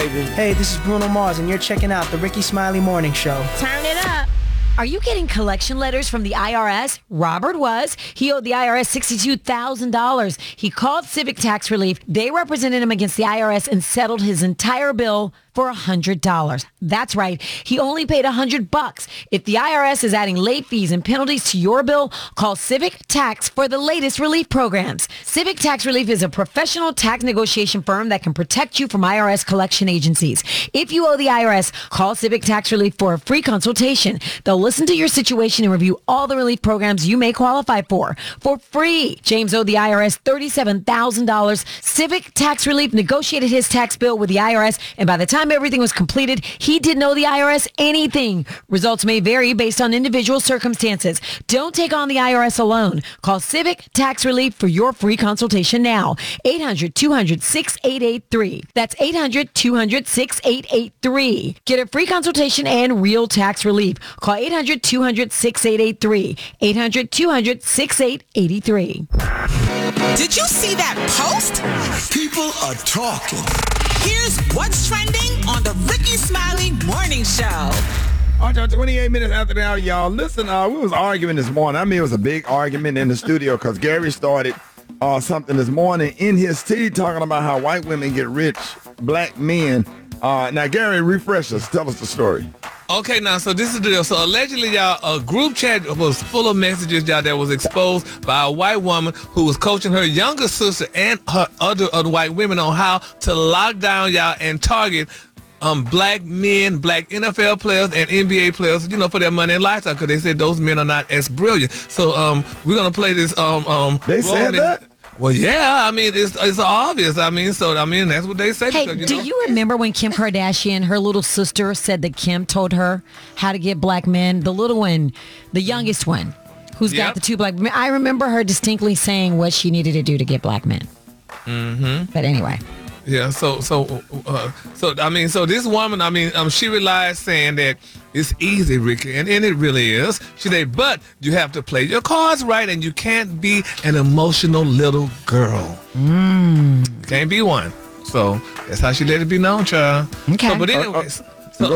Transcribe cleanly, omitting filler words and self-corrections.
Hey, this is Bruno Mars, and you're checking out the Ricky Smiley Morning Show. Turn it up. Are you getting collection letters from the IRS? Robert was. He owed the IRS $62,000. He called Civic Tax Relief. They represented him against the IRS and settled his entire bill for $100. That's right. He only paid $100. If the IRS is adding late fees and penalties to your bill, call Civic Tax for the latest relief programs. Civic Tax Relief is a professional tax negotiation firm that can protect you from IRS collection agencies. If you owe the IRS, call Civic Tax Relief for a free consultation. They'll listen to your situation and review all the relief programs you may qualify for free. James owed the IRS $37,000. Civic Tax Relief negotiated his tax bill with the IRS, and by the time everything was completed, he didn't owe the IRS anything. Results may vary based on individual circumstances. Don't take on the IRS alone. Call Civic Tax Relief for your free consultation now. 800-200-6883. That's 800-200-6883. Get a free consultation and real tax relief. Call 800-200-6883. 800-200-6883. Did you see that post? People are talking. Here's what's trending on the Ricky Smiley Morning Show. All right, 28 minutes after the hour, y'all. Listen, we was arguing this morning. I mean, it was a big argument in the studio because Gary started something this morning in his tea talking about how white women get rich, black men. Now, Gary, refresh us. Tell us the story. Okay, now, so this is the deal. So allegedly, y'all, a group chat was full of messages, y'all, that was exposed by a white woman who was coaching her younger sister and her other white women on how to lock down, y'all, and target black men, black NFL players and NBA players, you know, for their money and lifestyle, because they said those men are not as brilliant. So we're going to play this. They said that? Well, yeah, I mean, it's obvious. I mean, that's what they say. Hey, because, do you remember when Kim Kardashian, her little sister, said that Kim told her how to get black men? The little one, the youngest one, who's got the two black men. I remember her distinctly saying what she needed to do to get black men. Mm-hmm. But anyway. Yeah, so this woman, she relies saying that it's easy, Ricky, and it really is. She said, but you have to play your cards right, and you can't be an emotional little girl. Can't be one. So that's how she let it be known, child. Okay. So, but anyways.